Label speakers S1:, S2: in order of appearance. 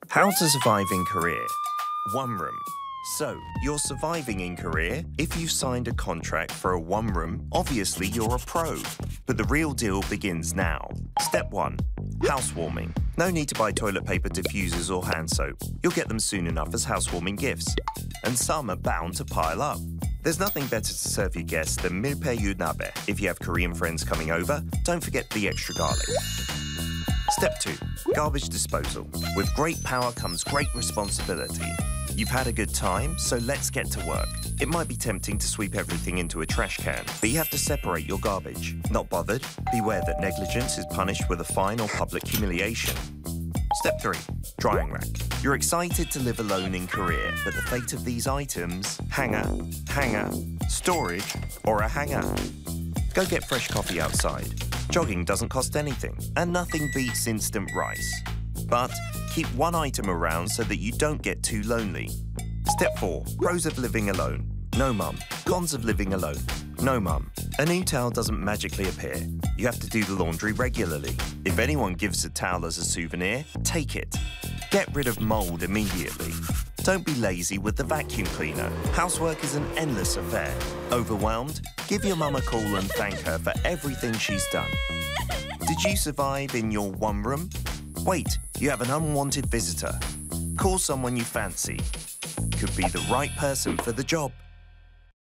S1: How to survive in Korea. One room. So, you're surviving in Korea if you've signed a contract for a one room. Obviously, you're a pro. But the real deal begins now. Step 1. Housewarming. No need to buy toilet paper, diffusers or hand soap. You'll get them soon enough as housewarming gifts. And some are bound to pile up. There's nothing better to serve your guests than milpaeyu nabe. If you have Korean friends coming over, don't forget the extra garlic. Step 2. Garbage disposal. With great power comes great responsibility. You've had a good time, so let's get to work. It might be tempting to sweep everything into a trash can, but you have to separate your garbage. Not bothered? Beware that negligence is punished with a fine or public humiliation. Step 3. Drying rack. You're excited to live alone in Korea, but the fate of these items, hanger, storage, or a hanger. Go get fresh coffee outside. Jogging doesn't cost anything, and nothing beats instant rice. But keep one item around so that you don't get too lonely. Step 4. Pros of living alone. No mum. Cons of living alone. No mum. A new towel doesn't magically appear. You have to do the laundry regularly. If anyone gives a towel as a souvenir, take it. Get rid of mold immediately. Don't be lazy with the vacuum cleaner. Housework is an endless affair. Overwhelmed? Give your mum a call and thank her for everything she's done. Did you survive in your one room? Wait, you have an unwanted visitor. Call someone you fancy. Could be the right person for the job.